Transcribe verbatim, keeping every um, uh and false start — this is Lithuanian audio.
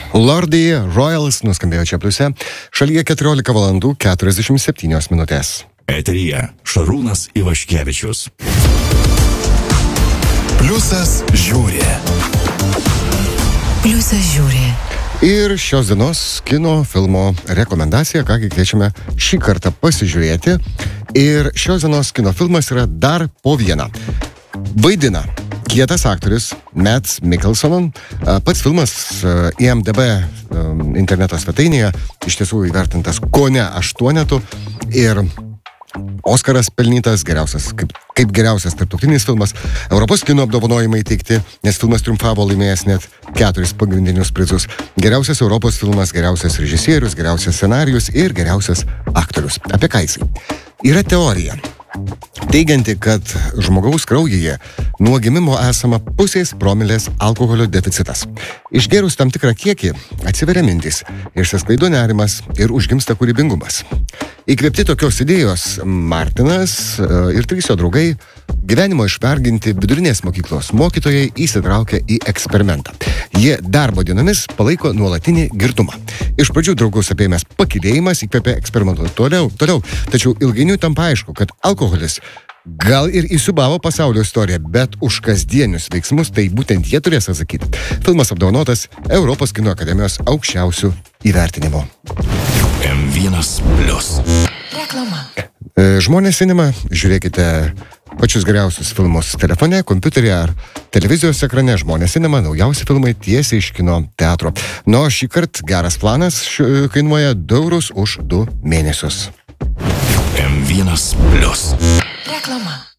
Lordi Royals nuskambėjo čia pliuse, šalyje keturiolika valandų keturiasdešimt septynios minutės. Eteryje Šarūnas Ivaškevičius. Pliusas žiūri. Pliusas žiūri. Ir šios dienos kino filmo rekomendacija, kągi kviečiame šį kartą pasižiūrėti. Ir šios dienos kino filmas yra dar po vieną. Vaidina kietas aktorius Mads Mikkelsen. Pats filmas I M D B interneto svetainėje iš tiesų įvertintas kone aštuonetu ir Oskaras pelnytas geriausias, kaip, kaip geriausias tarptautinis filmas. Europos kino apdovanojimai teikti, nes filmas triumfavo laimėjęs net keturis pagrindinius prizus. Geriausias Europos filmas, geriausias režisierius, geriausias scenarijus ir geriausias aktorius. Apie ką jisai? Yra teorija, teigianti, kad žmogaus kraujyje nuo gimimo esama pusės promilės alkoholio deficitas. Išgėrus tam tikrą kiekį atsiveria mintys, išsisklaido nerimas ir užgimsta kūrybingumas. Įkvėpti tokios idėjos Martinas ir trys jo draugai, gyvenimo išvarginti vidurinės mokyklos mokytojai, įsitraukia į eksperimentą. Jie darbo dienomis palaiko nuolatinį girtumą. Iš pradžių draugus apėmęs pakylėjimas įkvėpė eksperimentuoti toliau, toliau, tačiau ilgainiui tampa aišku, kad alkoholis gal ir įsiūbavo pasaulio istoriją, bet už kasdienius veiksmus tai būtent jie turės atsakyti. Filmas apdovanotas Europos kino akademijos aukščiausių įvertinimų. M vienas plius. Reklama. Žmonės Cinema, žiūrėkite pačius geriausius filmus telefone, kompiuteryje ar televizijos ekrane. Žmonės Cinema, naujausi filmai tiesiai iš kino teatro. Nu, šį kartą geras planas kainuoja du eurus už du mėnesius. M vienas plius. Reklama.